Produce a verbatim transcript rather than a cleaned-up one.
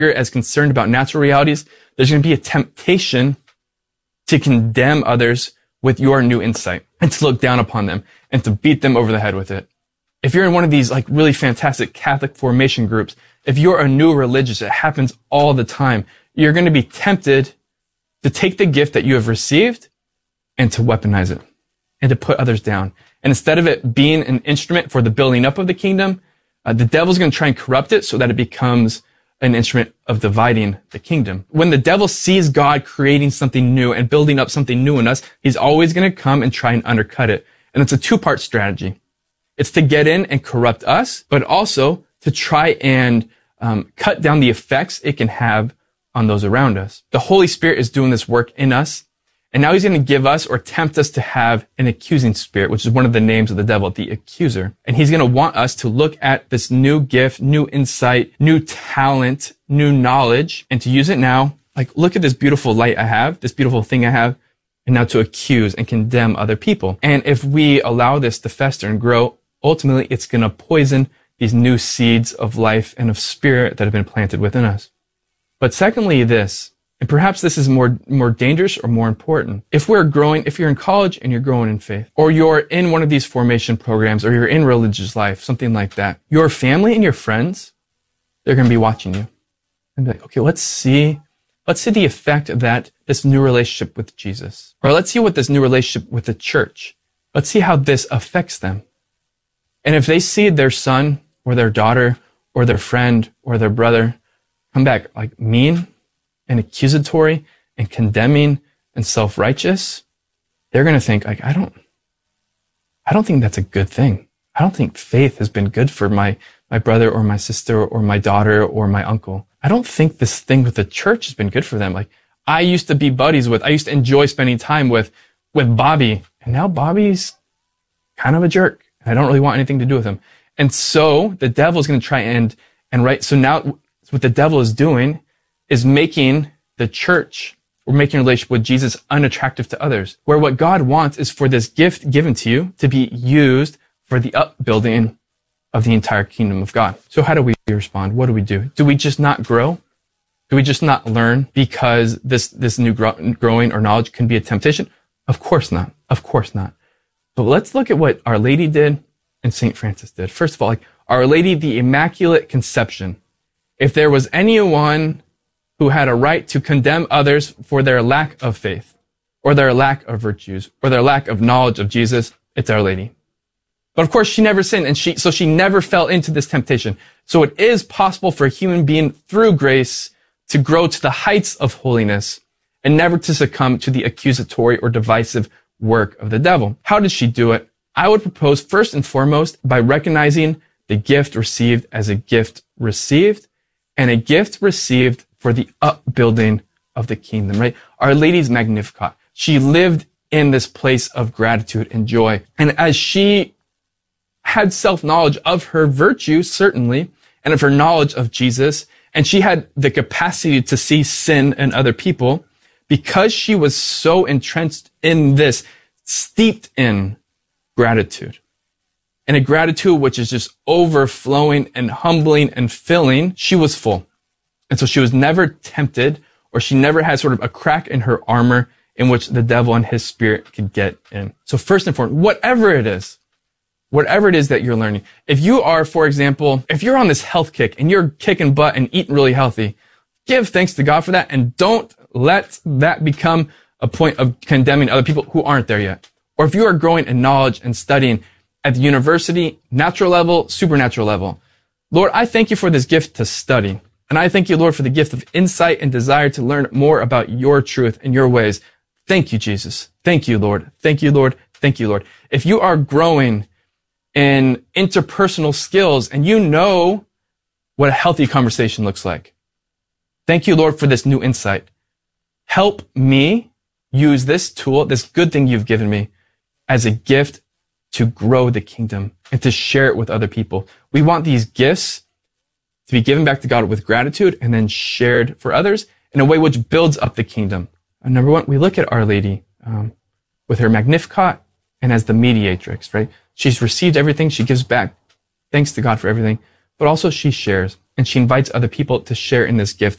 you're as concerned about natural realities, there's going to be a temptation to condemn others with your new insight and to look down upon them and to beat them over the head with it. If you're in one of these like really fantastic Catholic formation groups, if you're a new religious, it happens all the time. You're going to be tempted to take the gift that you have received and to weaponize it and to put others down. And instead of it being an instrument for the building up of the kingdom, uh, the devil's going to try and corrupt it so that it becomes an instrument of dividing the kingdom. When the devil sees God creating something new and building up something new in us, he's always going to come and try and undercut it. And it's a two-part strategy. It's to get in and corrupt us, but also to try and um, cut down the effects it can have on those around us. The Holy Spirit is doing this work in us, and now he's going to give us or tempt us to have an accusing spirit, which is one of the names of the devil, the accuser. And he's going to want us to look at this new gift, new insight, new talent, new knowledge, and to use it now. Like, look at this beautiful light I have, this beautiful thing I have, and now to accuse and condemn other people. And if we allow this to fester and grow, ultimately it's going to poison these new seeds of life and of spirit that have been planted within us. But secondly, this, and perhaps this is more, more dangerous or more important. If we're growing, if you're in college and you're growing in faith, or you're in one of these formation programs, or you're in religious life, something like that, your family and your friends, they're going to be watching you and be like, okay, let's see, let's see the effect that this new relationship with Jesus, or let's see what this new relationship with the church, let's see how this affects them. And if they see their son or their daughter or their friend or their brother come back like mean and accusatory and condemning and self-righteous, they're going to think like, I don't, I don't think that's a good thing. I don't think faith has been good for my, my brother or my sister or my daughter or my uncle. I don't think this thing with the church has been good for them. Like, I used to be buddies with, I used to enjoy spending time with, with Bobby, and now Bobby's kind of a jerk. I don't really want anything to do with him. And so the devil's going to try and, and right. So now what the devil is doing is making the church, or making a relationship with Jesus unattractive to others, where what God wants is for this gift given to you to be used for the upbuilding of the entire kingdom of God. So how do we respond? What do we do? Do we just not grow? Do we just not learn because this, this new grow, growing or knowledge can be a temptation? Of course not. Of course not. But let's look at what Our Lady did and Saint Francis did. First of all, like Our Lady, the Immaculate Conception. If there was anyone who had a right to condemn others for their lack of faith, or their lack of virtues, or their lack of knowledge of Jesus, it's Our Lady. But of course, she never sinned, and she, so she never fell into this temptation. So it is possible for a human being through grace to grow to the heights of holiness and never to succumb to the accusatory or divisive work of the devil. How did she do it? I would propose first and foremost by recognizing the gift received as a gift received, and a gift received for the upbuilding of the kingdom, right? Our Lady's Magnificat. She lived in this place of gratitude and joy. And as she had self-knowledge of her virtue, certainly, and of her knowledge of Jesus, and she had the capacity to see sin in other people, because she was so entrenched in this, steeped in gratitude, and a gratitude which is just overflowing and humbling and filling, she was full. And so she was never tempted, or she never had sort of a crack in her armor in which the devil and his spirit could get in. So first and foremost, whatever it is, whatever it is that you're learning, if you are, for example, if you're on this health kick and you're kicking butt and eating really healthy, give thanks to God for that, and don't let that become a point of condemning other people who aren't there yet. Or if you are growing in knowledge and studying at the university, natural level, supernatural level, Lord, I thank you for this gift to study. And I thank you, Lord, for the gift of insight and desire to learn more about your truth and your ways. Thank you, Jesus. Thank you, Lord. Thank you, Lord. Thank you, Lord. If you are growing in interpersonal skills and you know what a healthy conversation looks like, thank you, Lord, for this new insight. Help me use this tool, this good thing you've given me, as a gift to grow the kingdom and to share it with other people. We want these gifts to be given back to God with gratitude and then shared for others in a way which builds up the kingdom. And number one, we look at Our Lady um, with her Magnificat and as the mediatrix, right? She's received everything. She gives back thanks to God for everything, but also she shares. and she invites other people to share in this gift.